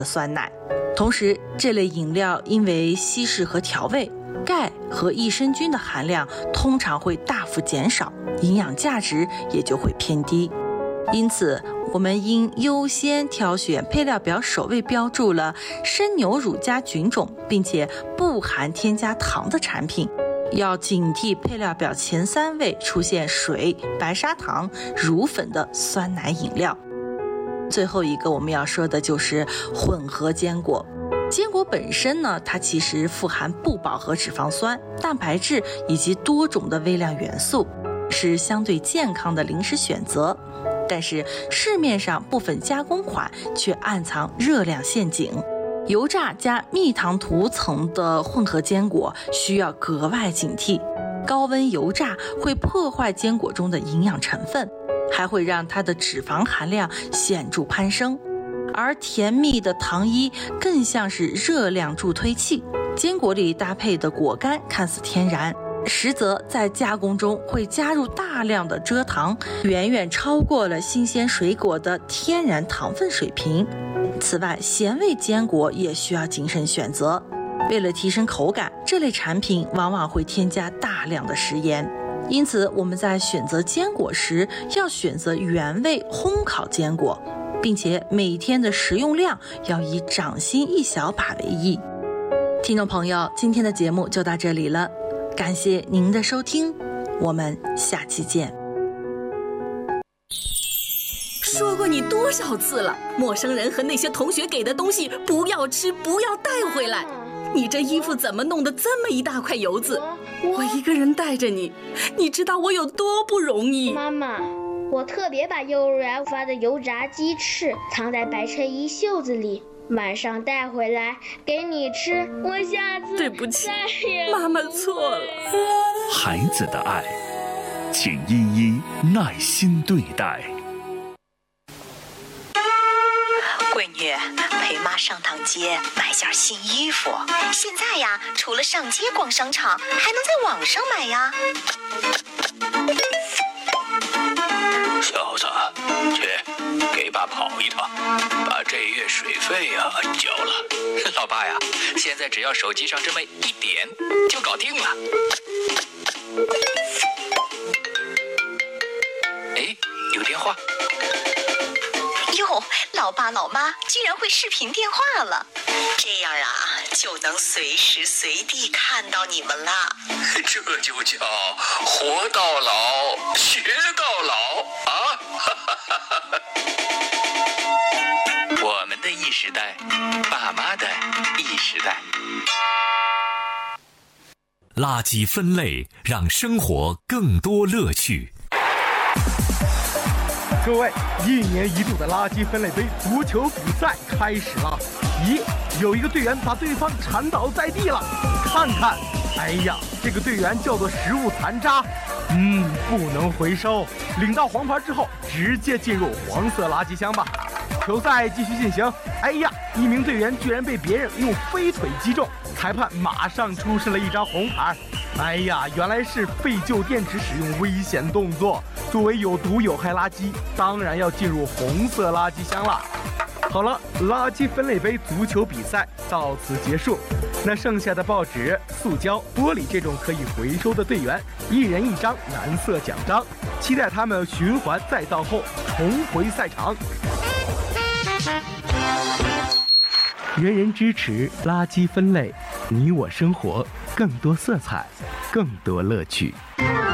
酸奶。同时，这类饮料因为稀释和调味，钙和益生菌的含量通常会大幅减少，营养价值也就会偏低。因此，我们应优先挑选配料表首位标注了生牛乳加菌种，并且不含添加糖的产品。要警惕配料表前3位出现水、白砂糖、乳粉的酸奶饮料。最后一个我们要说的就是混合坚果。坚果本身呢，它其实富含不饱和脂肪酸、蛋白质以及多种的微量元素，是相对健康的零食选择。但是市面上部分加工款却暗藏热量陷阱，油炸加蜜糖涂层的混合坚果需要格外警惕。高温油炸会破坏坚果中的营养成分，还会让它的脂肪含量显著攀升。而甜蜜的糖衣更像是热量助推器。坚果里搭配的果干看似天然，实则在加工中会加入大量的蔗糖，远远超过了新鲜水果的天然糖分水平。此外，咸味坚果也需要谨慎选择。为了提升口感，这类产品往往会添加大量的食盐。因此，我们在选择坚果时要选择原味烘烤坚果，并且每天的食用量要以掌心1小把为宜。听众朋友，今天的节目就到这里了，感谢您的收听，我们下期见。 说过你多少次了，陌生人和那些同学给的东西不要吃，不要带回来。你这衣服怎么弄得这么一大块油渍？我一个人带着你，你知道我有多不容易。 妈妈，我特别把幼儿园发的油炸鸡翅藏在白衬衣袖子里，晚上带回来给你吃。我下次对不起，妈妈错了。 孩子的爱，请一一耐心对待。 闺女，陪妈上趟街买件新衣服。现在呀，除了上街逛商场，还能在网上买呀。 小子，去给爸跑一趟，把这月水费呀交了。 老爸呀，现在只要手机上这么一点就搞定了。哎，有电话。 哟，老爸老妈居然会视频电话了，这样啊就能随时随地看到你们了。 这就叫活到老学到老啊！ 我们的E时代，爸妈的E时代。 垃圾分类，让生活更多乐趣。 各位，1年1度的垃圾分类杯足球比赛开始了。咦，有一个队员把对方铲倒在地了，看看，哎呀，这个队员叫做食物残渣，不能回收，领到黄牌之后直接进入黄色垃圾箱吧。球赛继续进行，哎呀，一名队员居然被别人用飞腿击中，裁判马上出示了一张红牌。哎呀，原来是废旧电池使用危险动作，作为有毒有害垃圾，当然要进入红色垃圾箱了。好了，垃圾分类杯足球比赛到此结束。那剩下的报纸、塑胶、玻璃这种可以回收的队员，1人1张蓝色奖章，期待他们循环再造后重回赛场。人人支持垃圾分类，你我生活更多色彩，更多乐趣。